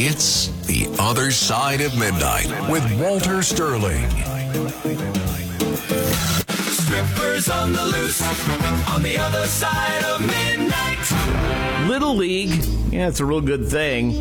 It's The Other Side of Midnight with Walter Sterling. Strippers on the loose, on the other side of midnight. Little League, yeah, it's a real good thing.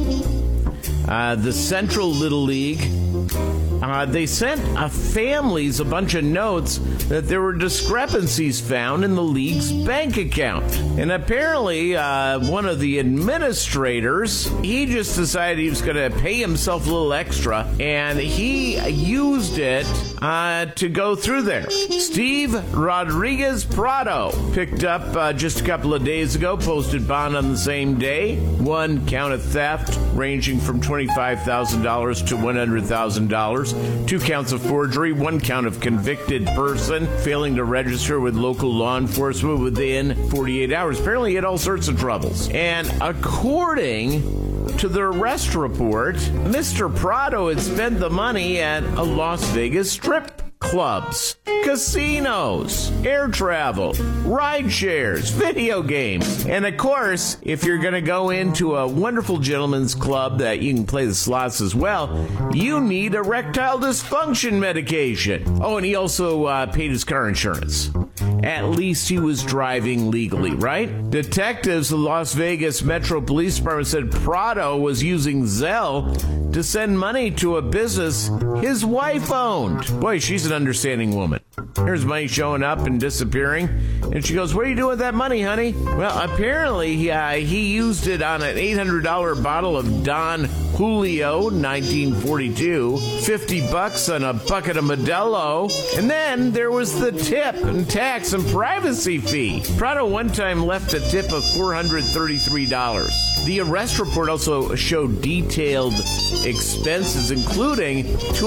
The Central Little League, they sent families a bunch of notes that there were discrepancies found in the league's bank account. And apparently, one of the administrators, he just decided he was going to pay himself a little extra, and he used it to go through there. Steve Rodriguez Prado picked up just a couple of days ago, posted bond on the same day. One count of theft ranging from $25,000 to $100,000. 2 counts of forgery, 1 count of convicted person failing to register with local law enforcement within 48 hours. Apparently he had all sorts of troubles. And according to the arrest report, Mr. Prado had spent the money at a Las Vegas strip clubs, casinos, air travel, ride shares, video games. And of course, if you're going to go into a wonderful gentleman's club that you can play the slots as well, you need erectile dysfunction medication. Oh, and he also paid his car insurance. At least he was driving legally, right? Detectives of the Las Vegas Metro Police Department said Prado was using Zelle to send money to a business his wife owned. Boy, she's an understanding woman. Here's money showing up and disappearing. And she goes, "What are you doing with that money, honey?" Well, apparently he used it on an $800 bottle of Don Julio 1942, $50 on a bucket of Modelo, and then there was the tip and tax and privacy fee. Prado one time left a tip of $433. The arrest report also showed detailed expenses, including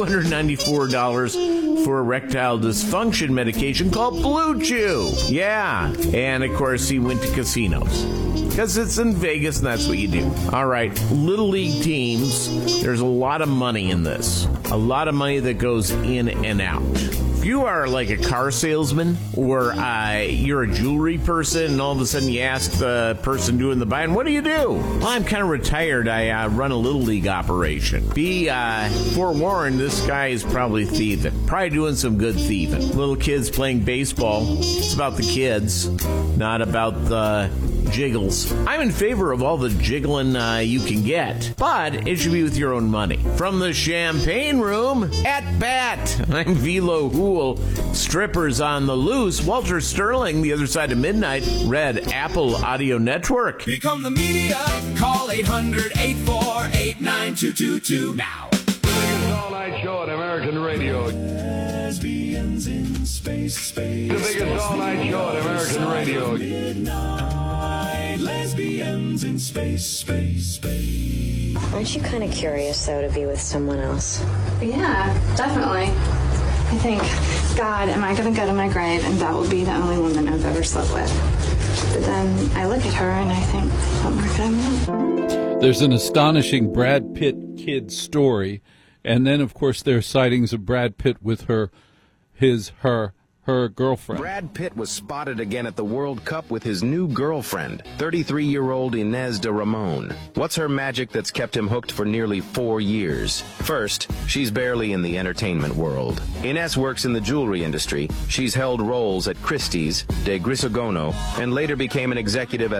$294 for erectile dysfunction medication called Blue Chew. Yeah, and of course he went to casinos. Because it's in Vegas and that's what you do. All right, Little League teams, there's a lot of money in this. A lot of money that goes in and out. If you are like a car salesman or you're a jewelry person and all of a sudden you ask the person doing the buying, "What do you do?" "Well, I'm kind of retired. I run a Little League operation." Be forewarned, this guy is probably thieving. Probably doing some good thieving. Little kids playing baseball. It's about the kids, not about the jiggles. I'm in favor of all the jiggling you can get, but it should be with your own money. From the Champagne Room, at bat, I'm Velo Hool. Strippers on the loose. Walter Sterling, The Other Side of Midnight, Red Apple Audio Network. Become the media. Call 800-848-9222 now. The biggest all-night show on American radio. Lesbians in space. The biggest all-night show on American radio. Midnight. Lesbians in space. Aren't you kind of curious, though, to be with someone else? Yeah, definitely. I think, God, am I going to go to my grave and that will be the only woman I've ever slept with? But then I look at her and I think, what more could I want? There's an astonishing Brad Pitt kid story. And then, of course, there are sightings of Brad Pitt with her girlfriend. Brad Pitt was spotted again at the World Cup with his new girlfriend, 33-year-old Inez de Ramon. What's her magic that's kept him hooked for nearly 4 years? First, she's barely in the entertainment world. Inez works in the jewelry industry. She's held roles at Christie's, De Grisogono, and later became an executive at